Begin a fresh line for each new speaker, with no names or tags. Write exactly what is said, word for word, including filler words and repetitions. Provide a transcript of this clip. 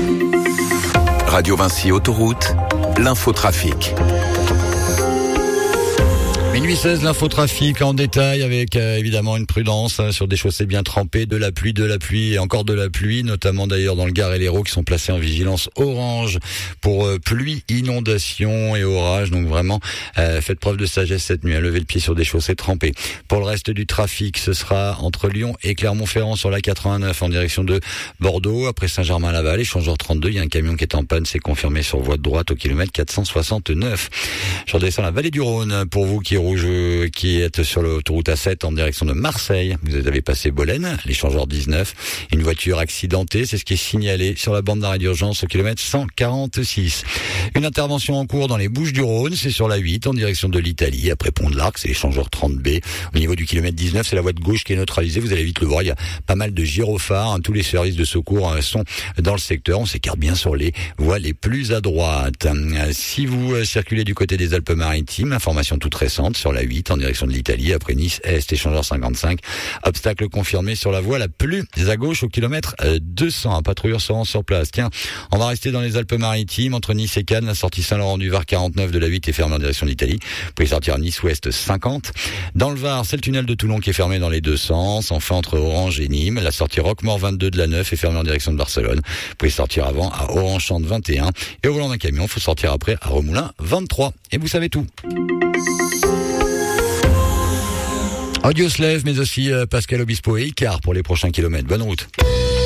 Radio Vinci Autoroute, l'infotrafic.
Minuit seize, l'infotrafic en détail avec euh, évidemment une prudence hein, sur des chaussées bien trempées, de la pluie, de la pluie et encore de la pluie, notamment d'ailleurs dans le Gard et l'Hérault qui sont placés en vigilance orange pour euh, pluie, inondation et orage. Donc vraiment, euh, faites preuve de sagesse cette nuit, à lever le pied sur des chaussées trempées. Pour le reste du trafic, ce sera entre Lyon et Clermont-Ferrand sur la quatre-vingt-neuf en direction de Bordeaux. Après Saint-Germain-Laval, échangeur trente-deux, il y a un camion qui est en panne, c'est confirmé sur voie de droite au kilomètre quatre cent soixante-neuf. Je redescends la vallée du Rhône pour vous qui rouge qui est sur l'autoroute A sept en direction de Marseille. Vous avez passé Bolène, l'échangeur dix-neuf. Une voiture accidentée, c'est ce qui est signalé sur la bande d'arrêt d'urgence au kilomètre cent quarante-six. Une intervention en cours dans les Bouches-du-Rhône, c'est sur la huit en direction de l'Italie. Après Pont de l'Arc, c'est l'échangeur trente B. Au niveau du kilomètre dix-neuf, c'est la voie de gauche qui est neutralisée. Vous allez vite le voir, il y a pas mal de gyrophares. Tous les services de secours sont dans le secteur. On s'écarte bien sur les voies les plus à droite. Si vous circulez du côté des Alpes-Maritimes, information toute récente sur la huit en direction de l'Italie, après Nice Est, échangeur cinquante-cinq. Obstacle confirmé sur la voie la plus à gauche au kilomètre deux cents. Un patrouilleur se rend sur place. Tiens, on va rester dans les Alpes-Maritimes, entre Nice et Cannes, la sortie Saint-Laurent-du-Var quarante-neuf de la huit est fermée en direction de l'Italie. Vous pouvez sortir à Nice-Ouest cinquante. Dans le Var, c'est le tunnel de Toulon qui est fermé dans les deux sens. Enfin, entre Orange et Nîmes, la sortie Roquemort vingt-deux de la neuf est fermée en direction de Barcelone. Vous pouvez sortir avant à Orange-Chante vingt et un. Et au volant d'un camion, il faut sortir après à Remoulins vingt-trois. Et vous savez tout. Audioslave, mais aussi euh, Pascal Obispo et Icar pour les prochains kilomètres. Bonne route.